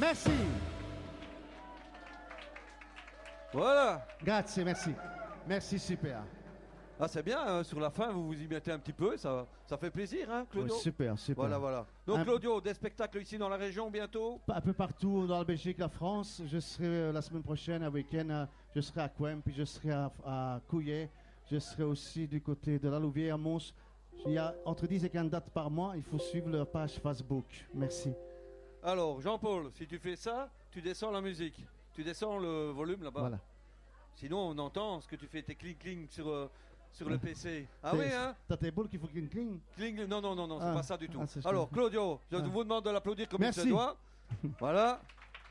Merci. Voilà. Grazie, merci. Merci, super. Ah, c'est bien, hein, sur la fin, vous vous y mettez un petit peu, ça fait plaisir, hein, Claudio? Oui, super, super. Voilà. Donc, Claudio, des spectacles ici dans la région bientôt? Un peu partout dans la Belgique, la France. Je serai la semaine prochaine, un week-end, je serai à Quem, puis je serai à Couillet. Je serai aussi du côté de la Louvière, à Mons. Il y a entre 10 et 15 dates par mois. Il faut suivre leur page Facebook. Merci. Alors, Jean-Paul, si tu fais ça, tu descends la musique. Tu descends le volume là-bas. Voilà. Sinon, on entend ce que tu fais, tes cling-cling sur le PC. Ah oui, hein? T'as tes boules qu'il faut cling. Cling, non, c'est pas ça du tout. Alors, Claudio, je vous demande de l'applaudir comme il se doit. Voilà.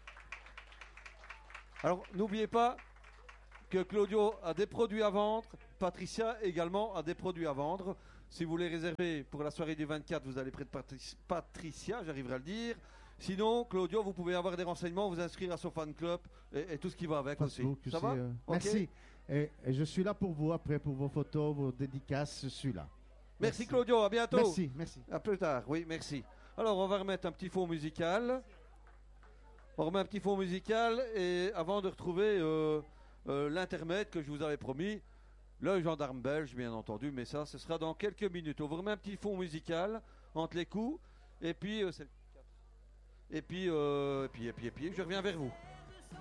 Alors, n'oubliez pas que Claudio a des produits à vendre. Patricia également a des produits à vendre. Si vous voulez réserver pour la soirée du 24, vous allez près de Patricia, j'arriverai à le dire. Sinon, Claudio, vous pouvez avoir des renseignements, vous inscrire à son fan club et tout ce qui va avec Facebook, aussi. Ça va okay. Merci. Et je suis là pour vous après, pour vos photos, vos dédicaces, je suis là. Merci Claudio, à bientôt. Merci. À plus tard, oui, merci. Alors, on va remettre un petit fond musical. On remet un petit fond musical et avant de retrouver l'intermède que je vous avais promis, le gendarme belge, bien entendu, mais ça, ce sera dans quelques minutes. On vous remet un petit fond musical entre les coups et puis je reviens vers vous.